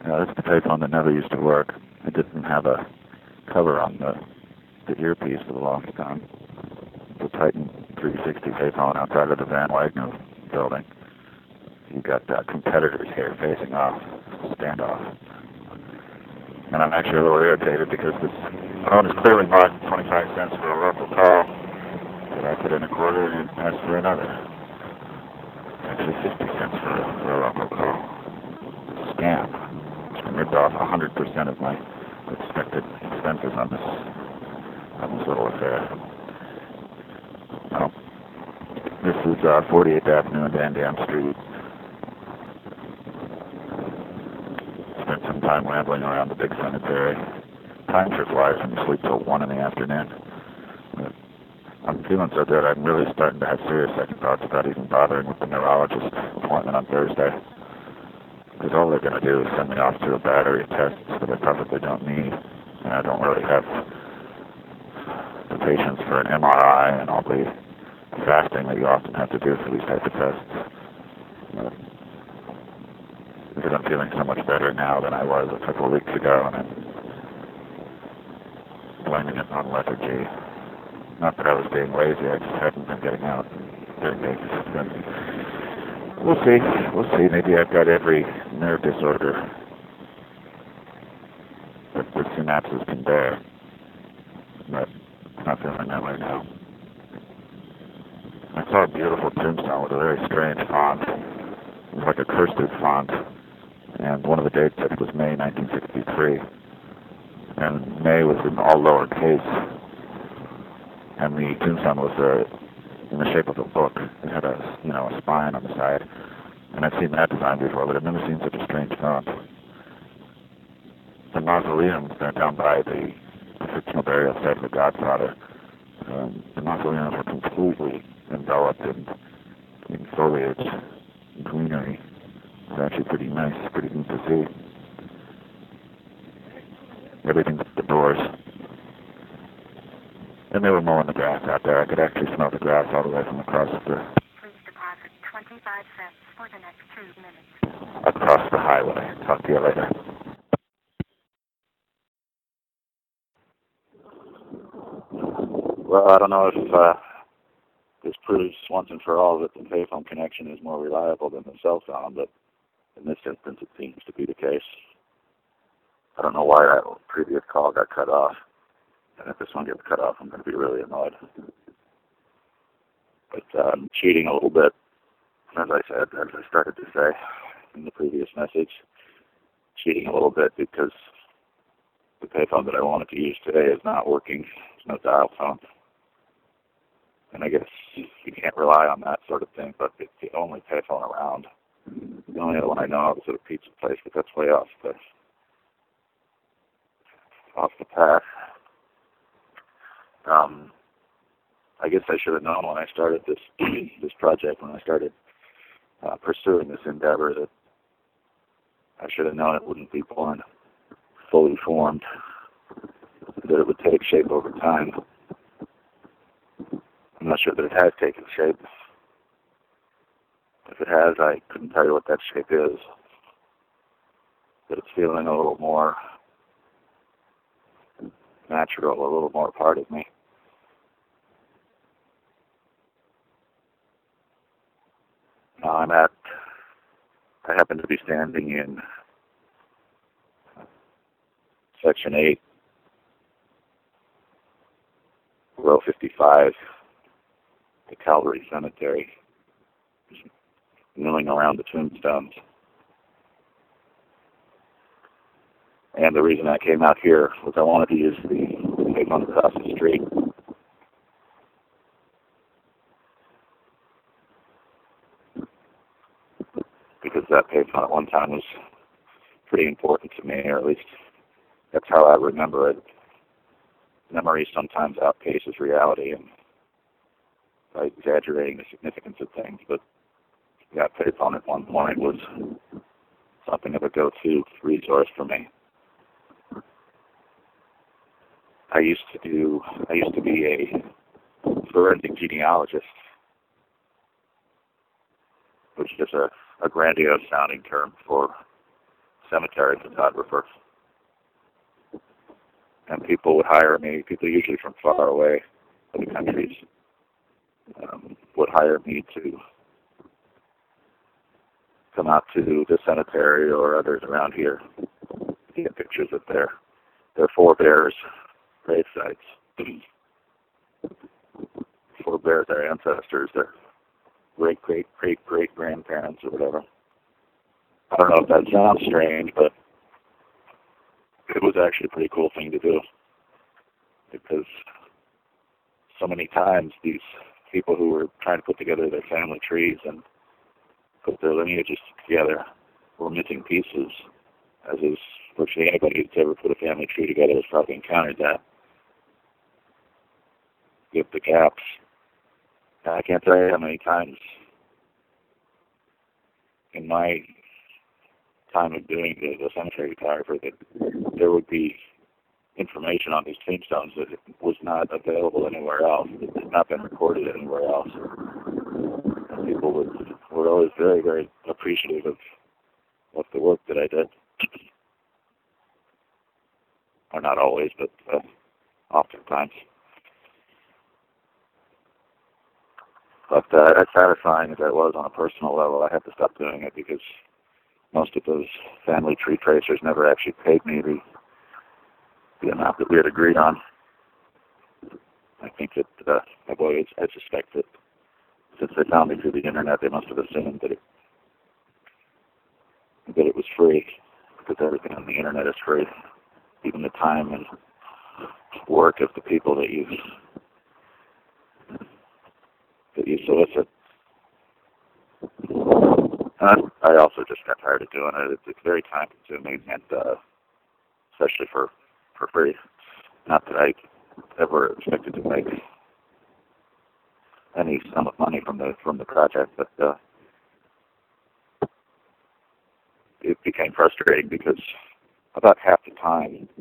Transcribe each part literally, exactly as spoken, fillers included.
Yeah, that's the payphone that never used to work. It didn't have a cover on the, the earpiece for the longest time. The Titan three sixty payphone outside of the Van Wagner building. You got uh, competitors here facing off, standoff. And I'm actually a little irritated because this phone is clearly marked twenty-five cents for a local call. But I put in a quarter and asked for another. Actually fifty cents for a, for a local call. Scam. I ripped off one hundred percent of my expected expenses on this, on this little affair. Well, this is uh, forty-eighth Avenue and Van Dam Street. Spent some time rambling around the big cemetery. Time sure flies when you sleep till one in the afternoon. But I'm feeling so good, I'm really starting to have serious second thoughts about even bothering with the neurologist appointment on Thursday. Because all they're going to do is send me off to a battery of tests that I probably don't need. And I don't really have the patience for an M R I and all the fasting that you often have to do for these types of tests. But because I'm feeling so much better now than I was a couple of weeks ago, and I'm blaming it on lethargy. Not that I was being lazy, I just hadn't been getting out during days. But we'll see, we'll see. Maybe I've got every nerve disorder that the synapses can bear. But I'm not feeling that way now. I saw a beautiful tombstone with a very strange font. It was like a cursive font. And one of the dates, I think, was May nineteen sixty-three. And May was in all lowercase. And the tombstone was uh, in the shape of a book. It had a, you know, a spine on the side. And I've seen that design before, but I've never seen such a strange font. The mausoleum down by the, the fictional burial site of the Godfather, um, the mausoleums were completely enveloped in, in foliage and greenery. It's actually pretty nice, pretty neat to see. Everything but the doors. And they were mowing the grass out there. I could actually smell the grass all the way from across the... Please deposit twenty-five cents for the next two minutes. Across the highway. Talk to you later. Well, I don't know if uh, this proves once and for all that the payphone connection is more reliable than the cell phone, but in this instance it seems to be the case. I don't know why that previous call got cut off. And if this one gets cut off, I'm going to be really annoyed. But uh, I'm cheating a little bit, as I said, as I started to say in the previous message. Cheating a little bit because the payphone that I wanted to use today is not working. There's no dial phone. And I guess you can't rely on that sort of thing, but it's the only payphone around. The only other one I know of is at a pizza place, but that's way off the, off the path. Um, I guess I should have known when I started this this project, when I started uh, pursuing this endeavor, that I should have known it wouldn't be born fully formed, that it would take shape over time. I'm not sure that it has taken shape. If it has, I couldn't tell you what that shape is, but it's feeling a little more natural, a little more part of me. Now I'm at, I happen to be standing in Section eight, row fifty-five, the Calvary Cemetery, milling around the tombstones. And the reason I came out here was I wanted to use the payphone across the street. Because that payphone at one time was pretty important to me, or at least that's how I remember it. Memory sometimes outpaces reality, and by exaggerating the significance of things, but that payphone at one point was something of a go-to resource for me. I used to do, I used to be a forensic genealogist, which is a, a grandiose sounding term for cemetery photographer. And people would hire me, people usually from far away, other countries, um, would hire me to come out to the cemetery or others around here to get pictures of their, their forebears' grave sites. Forebears, their ancestors, their great, great, great, great grandparents or whatever. I don't know if that sounds strange, but it was actually a pretty cool thing to do, because so many times these people who were trying to put together their family trees and put their lineages together were missing pieces, as is virtually anybody who's ever put a family tree together has probably encountered that, with the gaps. And I can't tell you how many times in my time of doing the, the cemetery photographer that there would be information on these tombstones that was not available anywhere else, that had not been recorded anywhere else. And people would, were always very, very appreciative of, of the work that I did. Or not always, but uh, oftentimes. But uh, as satisfying as that was on a personal level, I had to stop doing it because most of those family tree tracers never actually paid me the, the amount that we had agreed on. I think that, uh, I've always, I suspect that since they found me through the internet, they must have assumed that it, that it was free, because everything on the internet is free, even the time and work of the people that you that you solicit. And I also just got tired of doing it. It's, it's very time consuming, and uh, especially for for free. Not that I ever expected to make any sum of money from the from the project, but uh, it became frustrating because about half the time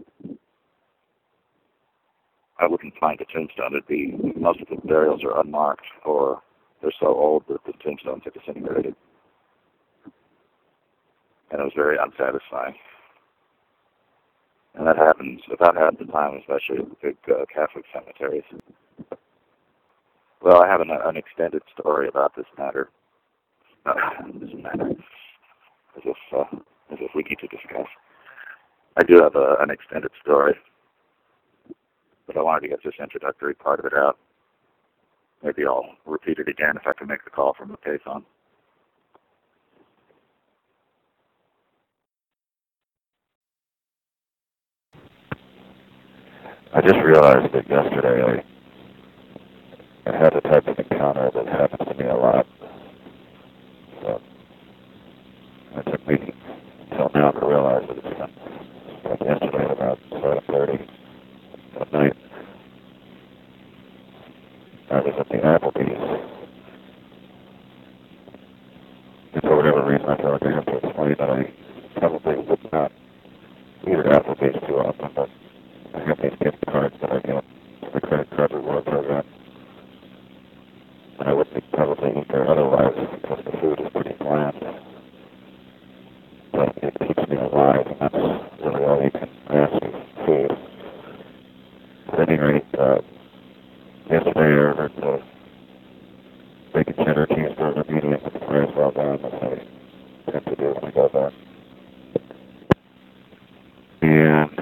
I wouldn't find a tombstone. It'd be, most of the burials are unmarked, or they're so old that the tombstones are disintegrated. And it was very unsatisfying. And that happens about half the time, especially at the big uh, Catholic cemeteries. Well, I have an, an extended story about this matter. Uh, this matter, as if, uh, as if we need to discuss. I do have a, an extended story, but I wanted to get this introductory part of it out. Maybe I'll repeat it again if I can make the call from the payphone. I just realized that yesterday I, I had a type of encounter that happens to me a lot. So it took me until now to realize that it's been like yesterday at about seven thirty at night. I was at the Applebee's. And for whatever reason, I feel like I have to explain that I probably would not eat at Applebee's too often, but I have these gift cards that I get to the credit card reward program. And I wouldn't probably eat there otherwise because the food is pretty bland. But it keeps me alive, and that's really all you can ask of food. At any rate, uh, yesterday I ordered the bacon cheddar cheeseburger medium with the fries well done, as I tend to do when I go there. And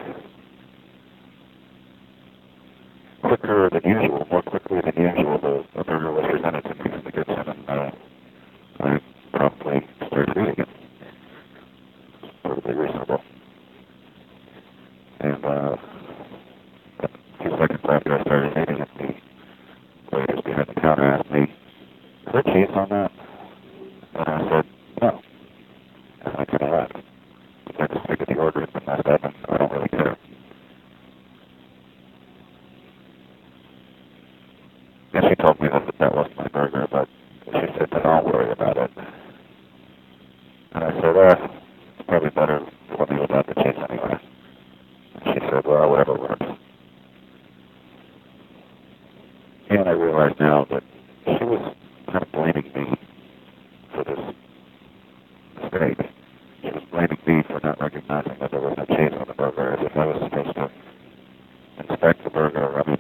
quicker than usual, more quickly than usual, the, the burger was presented to me in the kitchen, and uh, I promptly started eating it. It's perfectly reasonable. And uh, a few seconds after I started eating it, the waiters behind the counter asked me, "Is there cheese on that?" And I said, "No." And I kind of laughed. I just figured the order had been messed up, and I don't really care. And she told me that that wasn't my burger, but she said, "Don't worry about it." And I said, uh, "It's probably better for me without the cheese anyway." And she said, "Well, whatever works." And I realize now that she was kind of blaming me for this mistake. She was blaming me recognizing that there was no cheese on the burger, as if I was supposed to inspect the burger. I mean,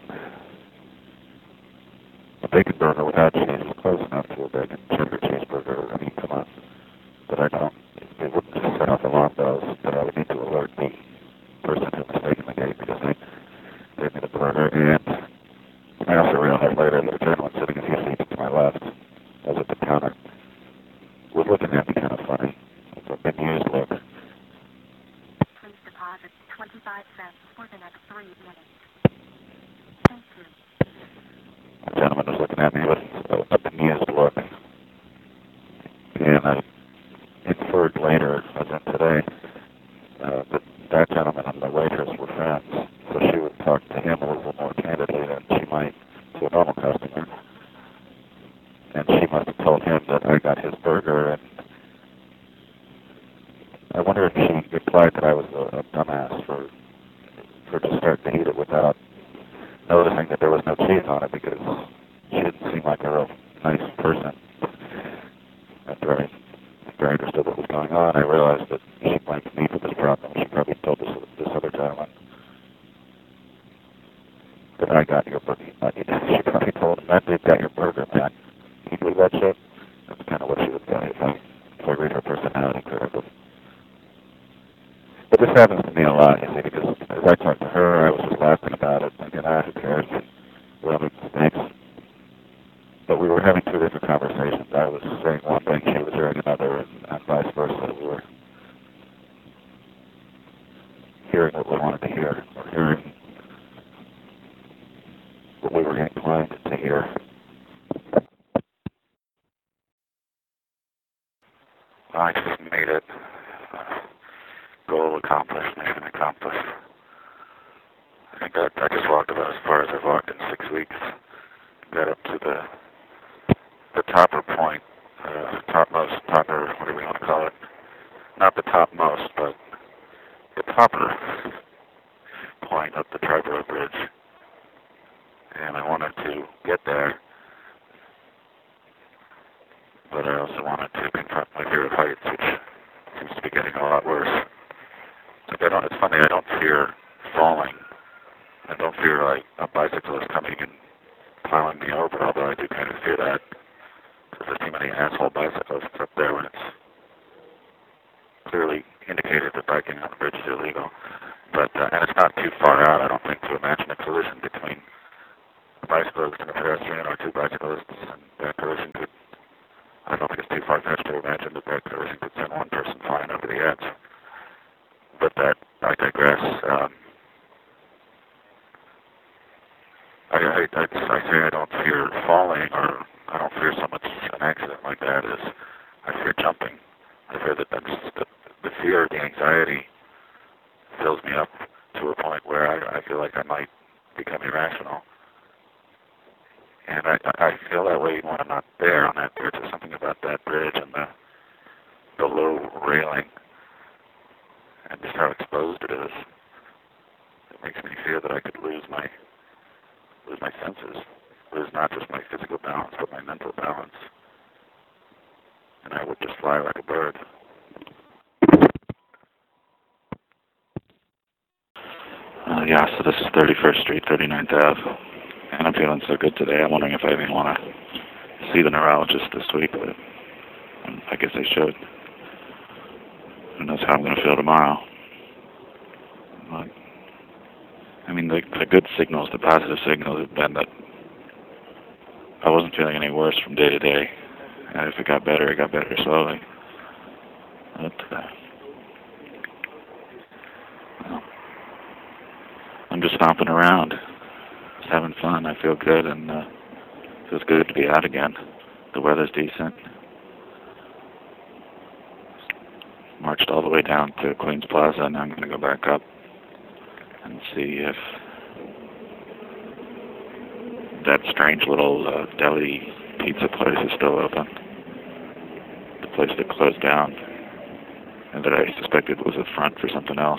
a bacon burger without cheese is close enough to a bacon cheddar cheeseburger. I mean, come on. But I don't, it wouldn't just set off alarm bells that I would need to alert the person who mistakenly gave me the gave me the burger. And I also realized later that the gentleman sitting a few seats to my left, as at the counter, was looking at me kind of funny, with a bemused look. Please deposit twenty-five cents for the next three minutes. Thank you. The gentleman was looking at me with a, a bemused look. And I inferred later, as in today, uh, that that gentleman and the waitress were friends, so she would talk to him a little more candidly than she might to a normal customer. And she must have told him that I got his burger, and I wonder if she replied that I was a, a dumbass for for just starting to eat it without noticing that there was no cheese on it, because she didn't seem like a real nice person. After I, after I understood what was going on, I realized that she blamed me for this problem. She probably told this, this other gentleman that I got your burger. She probably told him that dude got your burger, man. You believe that shit? That's kind of what she would say if I, if I read her personality correctly. But this happens to me a lot, you see, because as I talked to her, I was just laughing about it, thinking, ah, who cares? Well, it stinks. But we were having two different conversations. I was saying one thing, she was hearing another, and, and vice versa. We were hearing what we wanted to hear, or hearing what we were inclined to hear. I just made it. Uh, goal accomplished, mission accomplished. I think that I just walked about as far as I've walked in six weeks. Got up to the the topper point, uh, topmost, topper, whatever you want to call it. Not the topmost, but the topper point of the Triborough Bridge. And I wanted to get there, but I also wanted to confront my fear of heights, which seems to be getting a lot worse. Like I don't, it's funny, I don't fear falling. I don't fear like a bicyclist coming and plowing me over, although I do kind of fear that. Because there's too many asshole bicyclists up there when it's clearly indicated that biking on the bridge is illegal. But, uh, and it's not too far out, I don't think, to imagine a collision between a bicyclist and a pedestrian, or two bicyclists, and that collision could, I don't think it's too far-fetched to imagine that that collision could send one person flying over the edge. But that, I digress. Um, I, I, I, I say I don't fear falling, or I don't fear so much an accident like that as I fear jumping. I fear that that's the, the fear, the anxiety fills me up to a point where I, I feel like I might become irrational. And I, I feel that way even when I'm not there on that bridge. There's something about that bridge and the, the low railing and just how exposed it is. It makes me fear that I could lose my lose my senses, lose not just my physical balance, but my mental balance. And I would just fly like a bird. Uh, yeah, so this is thirty-first Street, thirty-ninth Avenue. And I'm feeling so good today, I'm wondering if I even want to see the neurologist this week, but um, I guess I should. Who knows how I'm going to feel tomorrow. But, I mean, the, the good signals, the positive signals have been that I wasn't feeling any worse from day to day. And if it got better, it got better slowly. But, uh, well, I'm just stomping around, just having fun. I feel good, and uh, it feels good to be out again. The weather's decent. Marched all the way down to Queens Plaza, and I'm going to go back up and see if that strange little uh, deli pizza place is still open. The place that closed down and that I suspected was a front for something else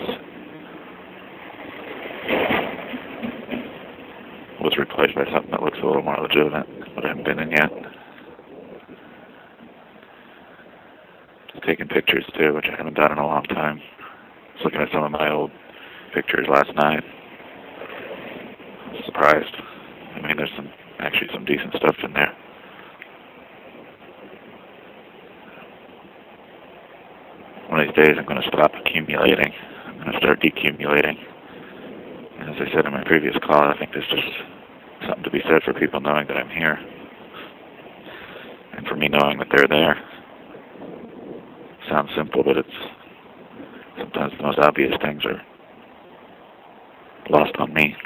was replaced by something that looks a little more legitimate, but I haven't been in yet. Just taking pictures too, which I haven't done in a long time. was looking at some of my old pictures last night. I was surprised. I mean, there's some actually some decent stuff in there. One of these days I'm going to stop accumulating. I'm going to start decumulating. And as I said in my previous call, I think there's just something to be said for people knowing that I'm here. And for me knowing that they're there. Sounds simple, but it's sometimes the most obvious things are lost on me.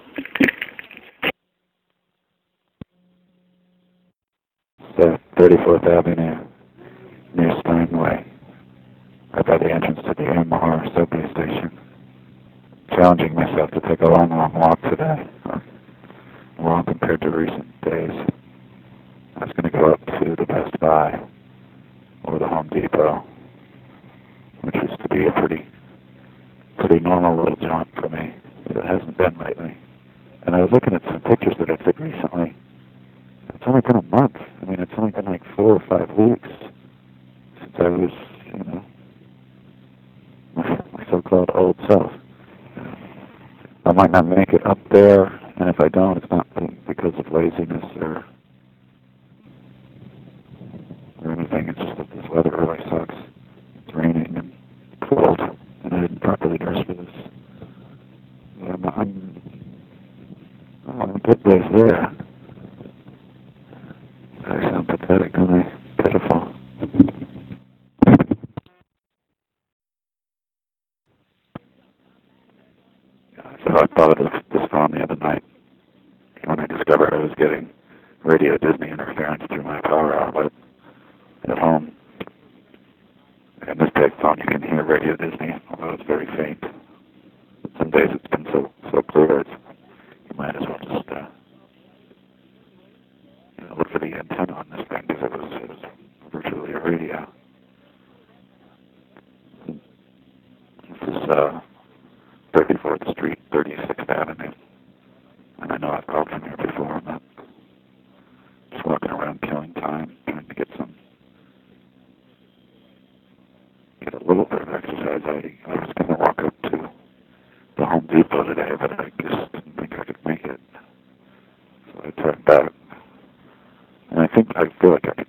So, thirty-fourth Avenue, near Steinway, right by the entrance to the M R subway station. Challenging myself to take a long, long walk today. Long compared to recent days. I was going to go up to the Best Buy or the Home Depot, which used to be a pretty, pretty normal little jaunt for me, but it hasn't been lately. And I was looking at some pictures that I took recently. It's only been a month. I mean, it's only been like four or five weeks since I was, you know, my, my so-called old self. I might not make it up there, and if I don't, it's not because of laziness or or anything. It's just that this weather really sucks. It's raining and cold, and I didn't properly dress for this. I'm, I'm, I'm a good place there. I sound pathetic, don't I? Pitiful. So I thought of this phone the other night when I discovered I was getting Radio Disney interference through my power outlet at home. In this big phone, you can hear Radio Disney, although it's very faint. Some days it's been so so clear, it's, you might as well just uh, you know, look for the antenna on this thing because it was, it was virtually a radio. This is uh, thirty-fourth Street, thirty-sixth Avenue. And I know I've called from here before. I'm not just walking around killing time, trying to get some, get a little bit of exercise. I, I was going to walk up to the Home Depot today, but I just didn't think I could make it. So I turned back. And I think, I feel like I can